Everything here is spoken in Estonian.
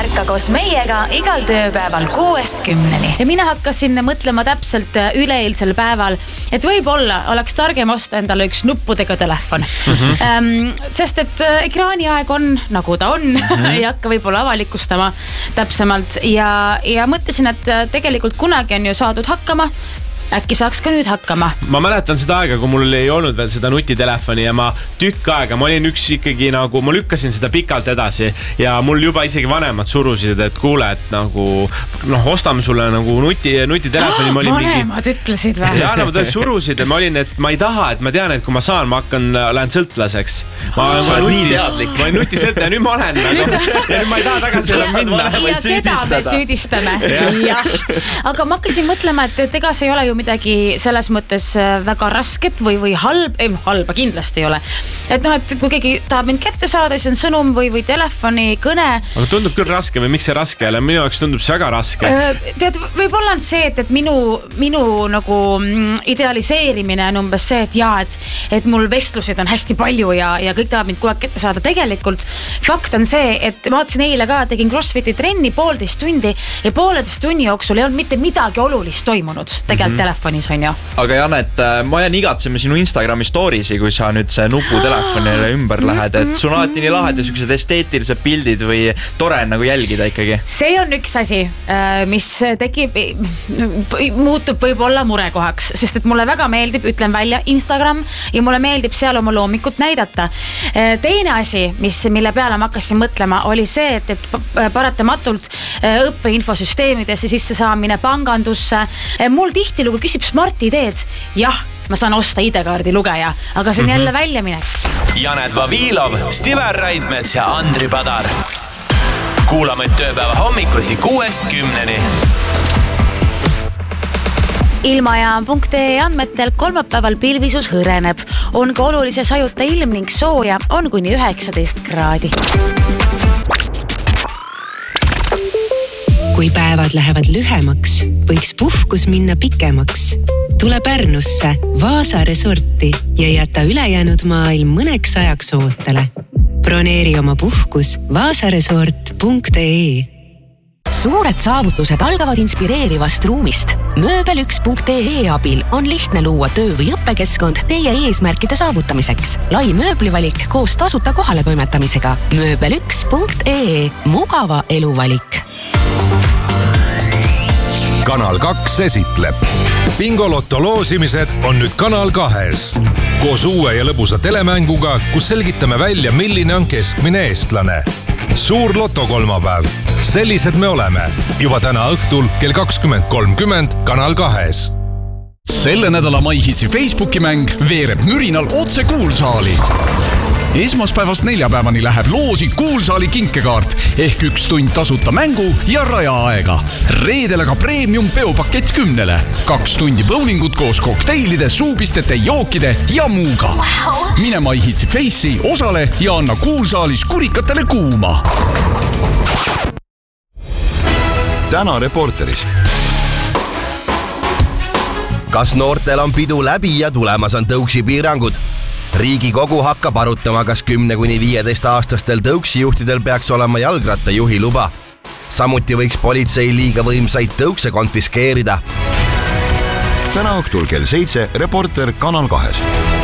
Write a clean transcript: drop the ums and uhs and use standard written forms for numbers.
ärka koos meiega igal tööpäeval 6-10. Ja mina hakkasin mõtlema täpselt üleeilsel päeval, et võib-olla oleks targem osta endale üks nuppudega telefon. Sest et ekraaniaeg on, nagu ta on, ei hakka võib-olla avalikustama täpsemalt. Ja mõtlesin, et tegelikult kunagi on ju saadud hakkama. Äkki saaks ka nüüd hakkama. Ma mäletan seda aega, kui mul ei olnud veel seda nutitelefoni ja ma tükk aega, ma olin üks ikkagi nagu, ma lükkasin seda pikalt edasi ja mul juba isegi vanemad surusid, et kuule, et nagu, ostame sulle nagu nutitelefoni. Vanemad ütlesid või? Ja nad surusid ja ma olin, et ma ei taha, et ma tean, et kui ma saan, ma lähen sõltlaseks. Ma olen nii teadlik. Ma olen nutisõltla ja nüüd ma olen. Ja nüüd ma ei taha tagasi enam minna. Ja keda me süüdistame. Aga ma hakkasin mõtlema, et ega see ei ole ju midagi selles mõttes väga rasket või halba kindlasti ei ole. Et kui keegi tahab mind kätte saada, siis on sõnum või telefoni kõne. Aga tundub küll raske või miks see raske ei ole? Minu jaoks tundub see väga raske. Tead, võib-olla on see, et minu nagu idealiseerimine on umbes see, et mul vestlused on hästi palju ja kõik tahab mind kogu aeg kätte saada. Tegelikult fakt on see, et ma vaatasin eile ka, tegin CrossFiti trenni 1,5 tundi ja 1,5 tunni jooksul ei olnud mitte midagi olulist toimunud tegelikult telefonis on ju. Aga Janet, ma jään igatsema sinu Instagrami storiesi, kui sa nüüd see nuputelefonile ümber lähed, et sul on alati nii lahedad sellised esteetilised pildid või tore nagu jälgida ikkagi. See on üks asi, mis muutub võib-olla murekohaks, sest et mulle väga meeldib, ütlen välja, Instagram ja mulle meeldib seal oma loomikut näidata. Teine asi, mille peale ma hakkasin mõtlema, oli see, et paratamatult õppeinfosüsteemidesse sisse saamine pangandusse. Mul tihtilugu küsib Smart-ideed. Jah, ma saan osta ID-kaardi lugeja, aga see on jälle välja minek. Janet Vavilov, Stiver Raidmets ja Andri Padar. Kuulame tööpäeva hommikuti 6-10. Ilmajaam.ee andmetel kolmapäeval pilvisus hõreneb. On ka olulise sajuta ilm ning sooja on kuni 19 kraadi. Kui päevad lähevad lühemaks, võiks puhkus minna pikemaks. Tule Pärnusse Vaasa resorti ja jäta ülejäänud maailm mõneks ajaks ootele. Broneeri oma puhkus vaasaresort.ee. Suured saavutused algavad inspireerivast ruumist. Mööbel1.ee abil on lihtne luua töö- või õppekeskkond teie eesmärkide saavutamiseks. Lai mööblivalik koos tasuta kohale toimetamisega. Mööbel1.ee. Mugava eluvalik. Kanal 2 esitleb. Bingolotto loosimised on nüüd Kanal 2. Koos uue ja lõbusa telemänguga, kus selgitame välja, milline on keskmine eestlane. Suur lotokolmapäev. Sellised me oleme. Juba täna õhtul kell 20.30 Kanal 2. Selle nädala MyHitsi Facebooki mäng veereb mürinal otse Kuulsaali. Esmaspäevast neljapäevani läheb loosi Kuulsaali kinkekaart ehk 1 tund tasuta mängu ja rajaaega. Reedel aga premium peopakett 10. 2 tundi bowlingut koos kokteilide, suupistete, jookide ja muuga. Mine MyHitsi Face'i, osale ja anna Kuulsaalis kurikatele kuuma. Täna Reporteris. Kas noortel on pidu läbi ja tulemas on tõuksi piirangud? Riigikogu hakkab arutama, kas 10–15-aastastel tõuksijuhtidel peaks olema jalgrattajuhi luba. Samuti võiks politsei liiga võimsaid tõukse konfiskeerida. Täna õhtul kell 7 Reporter Kanal 2.